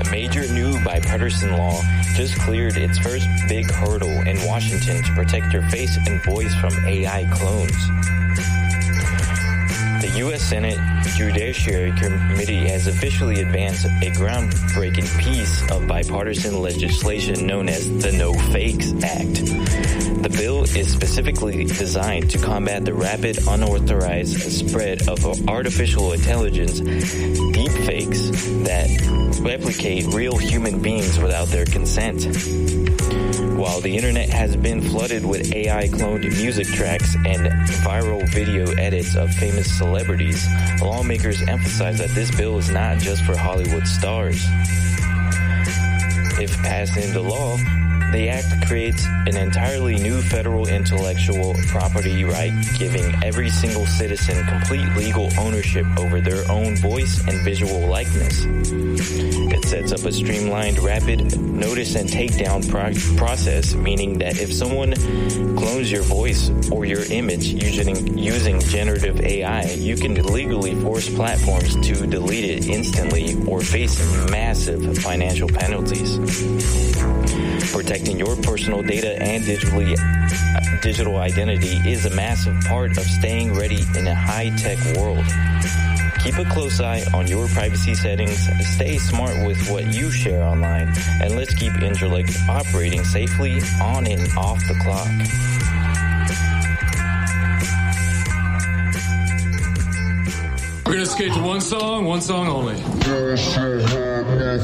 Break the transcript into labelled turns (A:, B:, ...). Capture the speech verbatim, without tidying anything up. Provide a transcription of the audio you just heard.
A: A major new bipartisan law just cleared its first big hurdle in Washington to protect your face and voice from A I clones. The U S Senate Judiciary Committee has officially advanced a groundbreaking piece of bipartisan legislation known as the No Fakes Act. The bill is specifically designed to combat the rapid, unauthorized spread of artificial intelligence deepfakes that replicate real human beings without their consent. While the internet has been flooded with A I-cloned music tracks and viral video edits of famous celebrities, lawmakers emphasize that this bill is not just for Hollywood stars. If passed into law, the act creates an entirely new federal intellectual property right, giving every single citizen complete legal ownership over their own voice and visual likeness. It sets up a streamlined, rapid notice and takedown pro- process, meaning that if someone clones your voice or your image using, using generative A I, you can legally force platforms to delete it instantly or face massive financial penalties. Protecting your personal data and digitally, uh, digital identity is a massive part of staying ready in a high-tech world. Keep a close eye on your privacy settings, stay smart with what you share online, and let's keep Intralink operating safely on and off the clock.
B: We're going to skate to one song, one song only.